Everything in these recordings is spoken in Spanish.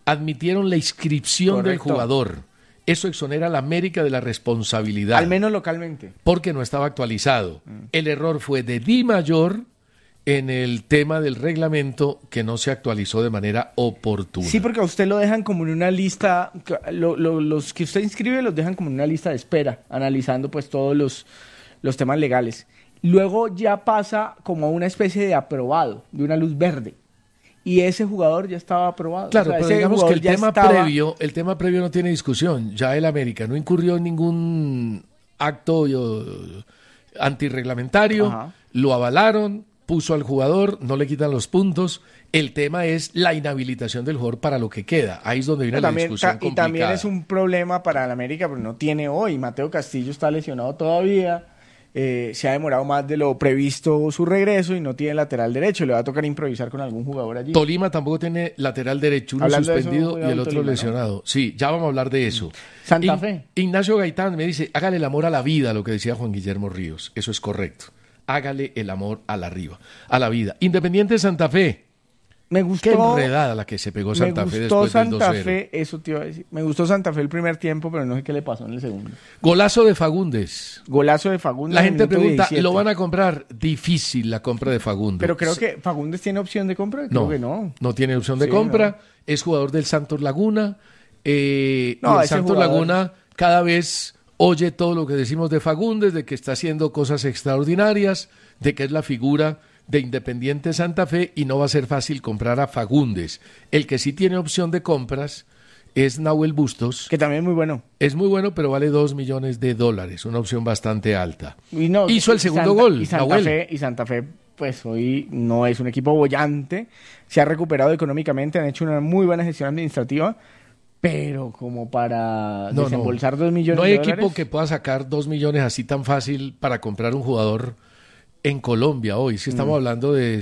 admitieron la inscripción del jugador. Eso exonera a la América de la responsabilidad. Al menos localmente. Porque no estaba actualizado. El error fue de Di Mayor en el tema del reglamento, que no se actualizó de manera oportuna. Sí, porque a usted lo dejan como en una lista, los que usted inscribe los dejan como en una lista de espera, analizando pues todos los temas legales. Luego ya pasa como a una especie de aprobado, de una luz verde. Y ese jugador ya estaba aprobado. Claro, o sea, pero digamos que el tema previo no tiene discusión. Ya el América no incurrió en ningún acto antirreglamentario, lo avalaron, puso al jugador, no le quitan los puntos. El tema es la inhabilitación del jugador para lo que queda. Ahí es donde viene la discusión complicada. Y también es un problema para el América, porque no tiene hoy. Mateo Castillo está lesionado todavía. Se ha demorado más de lo previsto su regreso y no tiene lateral derecho. Le va a tocar improvisar con algún jugador allí. Tolima tampoco tiene lateral derecho, uno suspendido y el otro Tolima, lesionado. ¿No? Sí, ya vamos a hablar de eso. Santa Fe. Ignacio Gaitán me dice, hágale el amor a la vida, lo que decía Juan Guillermo Ríos. Eso es correcto. Hágale el amor a la vida. Independiente de Santa Fe. Me gustó. Qué enredada la que se pegó Santa Fe después del 2-0. Santa Fe, eso te iba a decir. Me gustó Santa Fe el primer tiempo, pero no sé qué le pasó en el segundo. Golazo de Fagundes. La gente pregunta, 17. ¿Lo van a comprar? Difícil la compra de Fagundes. Pero creo que Fagundes tiene opción de compra. Creo que no. No tiene opción de compra. No. Es jugador del Santos Laguna. El Santos Laguna cada vez oye todo lo que decimos de Fagundes, de que está haciendo cosas extraordinarias, de que es la figura de Independiente Santa Fe y no va a ser fácil comprar a Fagundes. El que sí tiene opción de compras es Nahuel Bustos. Que también es muy bueno. Es muy bueno, pero vale $2 millones, una opción bastante alta. Hizo el segundo gol, y Santa Fe, pues hoy no es un equipo bollante, se ha recuperado económicamente, han hecho una muy buena gestión administrativa, pero como para desembolsar $2 millones. No hay equipo que pueda sacar $2 millones así tan fácil para comprar un jugador en Colombia hoy. Sí estamos hablando de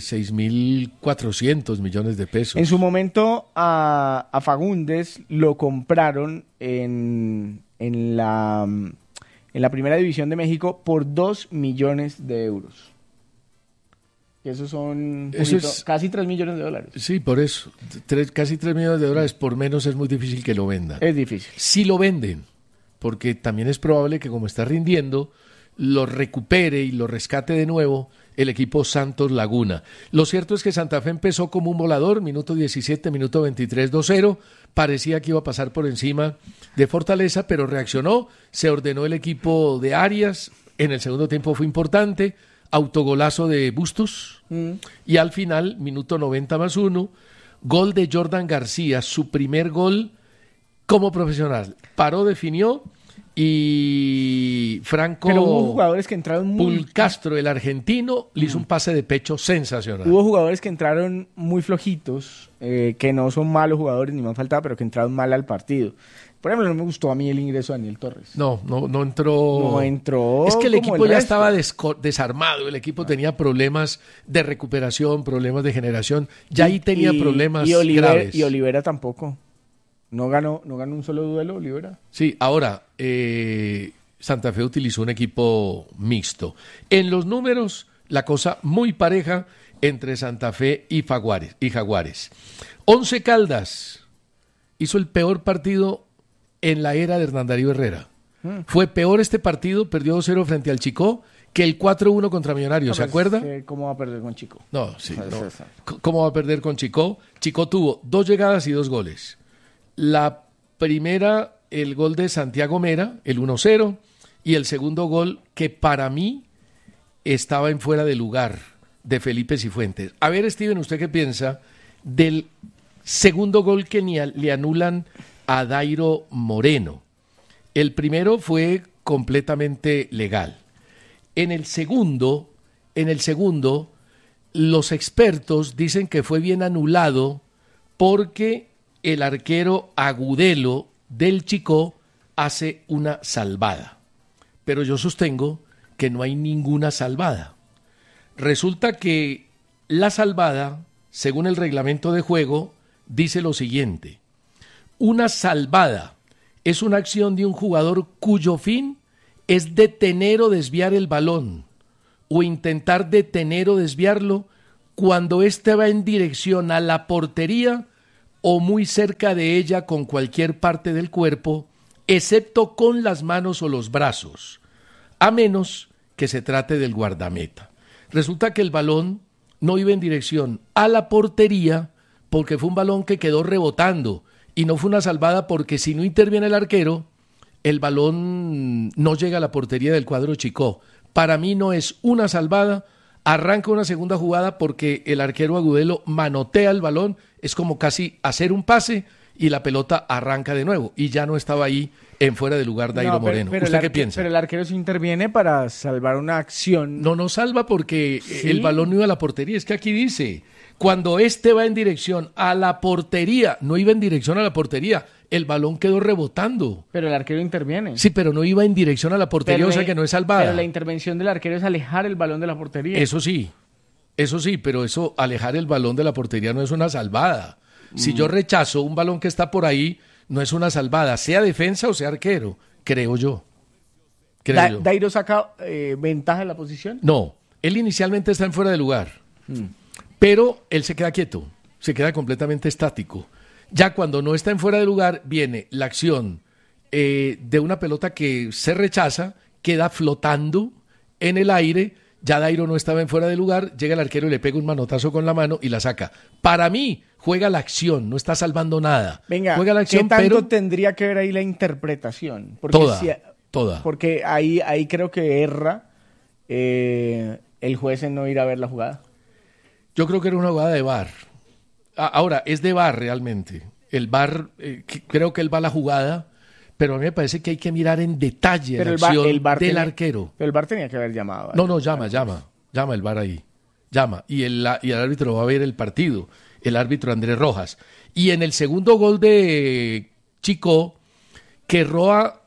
6.400 millones de pesos. En su momento a Fagundes lo compraron en la primera división de México por $2 millones. Eso son casi $3 millones. Sí, por eso. Casi $3 millones por menos es muy difícil que lo vendan. Es difícil. Sí lo venden, porque también es probable que como está rindiendo, lo recupere y lo rescate de nuevo el equipo Santos Laguna. Lo cierto es que Santa Fe empezó como un volador, minuto 17, minuto 23, 2-0. Parecía que iba a pasar por encima de Fortaleza, pero reaccionó, se ordenó el equipo de Arias. En el segundo tiempo fue importante. Autogolazo de Bustos y al final, minuto 90+1, gol de Jordan García, su primer gol como profesional. Paró, definió y Franco Pero hubo jugadores que entraron Pulcastro, el argentino, le hizo un pase de pecho sensacional. Hubo jugadores que entraron muy flojitos, que no son malos jugadores ni más faltaba, pero que entraron mal al partido. Por ejemplo, no me gustó a mí el ingreso de Daniel Torres. No entró. No entró. Es que el equipo ya estaba desarmado. El equipo tenía problemas de recuperación, problemas de generación. Ya ahí tenía problemas graves. Y Olivera tampoco. No ganó un solo duelo, Olivera. Sí, ahora, Santa Fe utilizó un equipo mixto. En los números, la cosa muy pareja entre Santa Fe y Jaguares. Once Caldas hizo el peor partido en la era de Hernán Darío Herrera. Fue peor este partido, perdió 2-0 frente al Chicó, que el 4-1 contra Millonarios, ¿se acuerda? ¿Cómo va a perder con Chicó? No. ¿Cómo va a perder con Chicó? Chicó tuvo 2 llegadas y 2 goles. La primera, el gol de Santiago Mera, el 1-0, y el segundo gol, que para mí estaba en fuera de lugar, de Felipe Cifuentes. A ver, Steven, ¿usted qué piensa del segundo gol que le anulan a Dairo Moreno? El primero fue completamente legal. En el segundo, los expertos dicen que fue bien anulado porque el arquero Agudelo del Chicó hace una salvada. Pero yo sostengo que no hay ninguna salvada. Resulta que la salvada, según el reglamento de juego, dice lo siguiente: una salvada es una acción de un jugador cuyo fin es detener o desviar el balón, o intentar detener o desviarlo cuando éste va en dirección a la portería o muy cerca de ella con cualquier parte del cuerpo, excepto con las manos o los brazos, a menos que se trate del guardameta. Resulta que el balón no iba en dirección a la portería porque fue un balón que quedó rebotando y no fue una salvada porque si no interviene el arquero, el balón no llega a la portería del cuadro Chicó. Para mí no es una salvada, arranca una segunda jugada porque el arquero Agudelo manotea el balón, es como casi hacer un pase y la pelota arranca de nuevo y ya no estaba ahí en fuera de lugar Dairo Moreno. ¿Usted qué piensa? Pero el arquero se interviene para salvar una acción. No salva porque el balón no iba a la portería, es que aquí dice, cuando este va en dirección a la portería, no iba en dirección a la portería, el balón quedó rebotando. Pero el arquero interviene. Sí, pero no iba en dirección a la portería, o sea que no es salvada. Pero la intervención del arquero es alejar el balón de la portería. Eso sí, pero eso, alejar el balón de la portería no es una salvada. Si yo rechazo un balón que está por ahí, no es una salvada, sea defensa o sea arquero, creo yo. ¿Dairo saca ventaja en la posición? No, él inicialmente está en fuera de lugar, pero él se queda quieto, se queda completamente estático. Ya cuando no está en fuera de lugar, viene la acción de una pelota que se rechaza, queda flotando en el aire. Ya Dairo no estaba en fuera de lugar, llega el arquero y le pega un manotazo con la mano y la saca. Para mí, juega la acción, no está salvando nada. Venga, juega la acción, ¿qué tanto pero tendría que ver ahí la interpretación? Porque toda. Porque ahí creo que erra el juez en no ir a ver la jugada. Yo creo que era una jugada de VAR. Ahora, es de VAR realmente. El VAR, creo que él va a la jugada, pero a mí me parece que hay que mirar en detalle la acción del arquero. Pero el VAR tenía que haber llamado. No, llama el VAR ahí. Llama. Y el árbitro va a ver el partido, el árbitro Andrés Rojas. Y en el segundo gol de Chicó, que Roa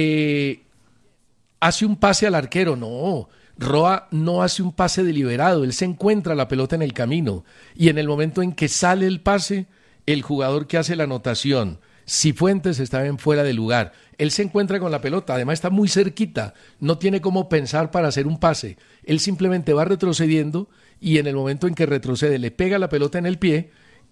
hace un pase al arquero. No, Roa no hace un pase deliberado, él se encuentra la pelota en el camino. Y en el momento en que sale el pase, el jugador que hace la anotación, Cifuentes, estaba en fuera de lugar. Él se encuentra con la pelota, además está muy cerquita, no tiene cómo pensar para hacer un pase. Él simplemente va retrocediendo y en el momento en que retrocede le pega la pelota en el pie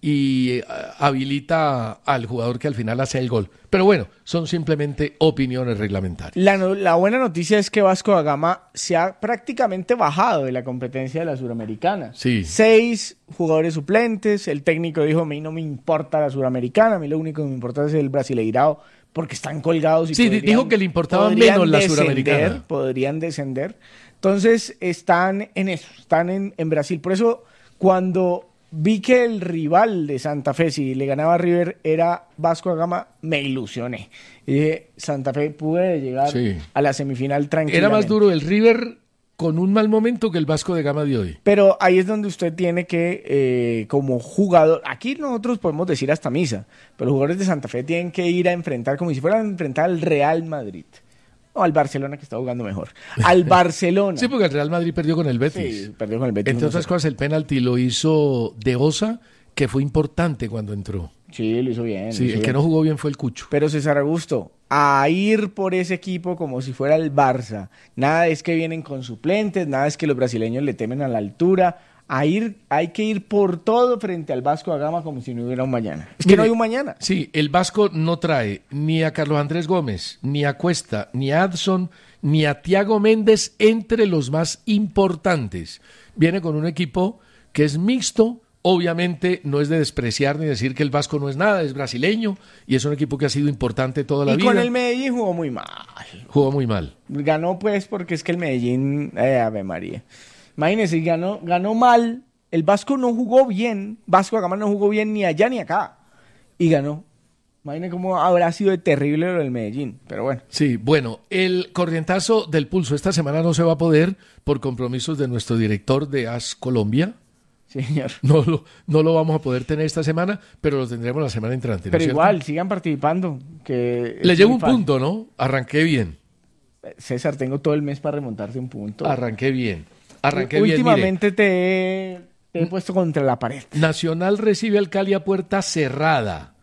y habilita al jugador que al final hace el gol. Pero bueno, son simplemente opiniones reglamentarias. La buena noticia es que Vasco da Gama se ha prácticamente bajado de la competencia de la Suramericana. Sí. 6 jugadores suplentes, el técnico dijo, a mí no me importa la Suramericana, a mí lo único que me importa es el Brasileirao, porque están colgados y dijo que le importaba menos la Suramericana. Podrían descender. Entonces están en eso, están en Brasil. Por eso cuando vi que el rival de Santa Fe, si le ganaba a River, era Vasco da Gama, me ilusioné. Y dije, Santa Fe puede llegar a la semifinal tranquilamente. Era más duro el River con un mal momento que el Vasco da Gama de hoy. Pero ahí es donde usted tiene que, como jugador, aquí nosotros podemos decir hasta misa, pero los jugadores de Santa Fe tienen que ir a enfrentar como si fueran a enfrentar al Real Madrid. O al Barcelona, que está jugando mejor. Al Barcelona. Sí, porque el Real Madrid perdió con el Betis. Sí, perdió con el Betis. Entre otras cosas, el penalti lo hizo De Osa, que fue importante cuando entró. Sí, lo hizo bien. Sí, el que no jugó bien fue el Cucho. Pero César Augusto, a ir por ese equipo como si fuera el Barça. Nada es que vienen con suplentes, nada es que los brasileños le temen a la altura. Hay que ir por todo frente al Vasco da Gama como si no hubiera un mañana. Es que no hay un mañana. Sí, el Vasco no trae ni a Carlos Andrés Gómez, ni a Cuesta, ni a Adson, ni a Thiago Méndez entre los más importantes. Viene con un equipo que es mixto. Obviamente no es de despreciar ni decir que el Vasco no es nada, es brasileño y es un equipo que ha sido importante toda la vida. Y con el Medellín jugó muy mal. Jugó muy mal. Ganó pues porque es que el Medellín, Ave María. Imagínense, ganó mal, el Vasco no jugó bien, Vasco da Gama no jugó bien ni allá ni acá, y ganó. Imagínense cómo habrá sido de terrible lo del Medellín, pero bueno. Sí, bueno, el corrientazo del pulso esta semana no se va a poder por compromisos de nuestro director de AS Colombia. Sí, señor. No lo vamos a poder tener esta semana, pero lo tendremos la semana entrante. Pero igual, sigan participando. Que le llevo un punto, ¿no? Arranqué bien. César, tengo todo el mes para remontarte un punto. Arranqué bien. Últimamente te he puesto contra la pared. Nacional recibe al Cali a puerta cerrada.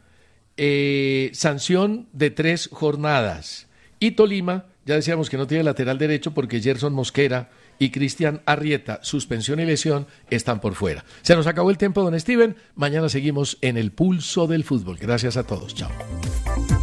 Sanción de 3 jornadas. Y Tolima, ya decíamos que no tiene lateral derecho porque Gerson Mosquera y Cristian Arrieta, suspensión y lesión, están por fuera. Se nos acabó el tiempo, don Steven. Mañana seguimos en el pulso del fútbol. Gracias a todos. Chao.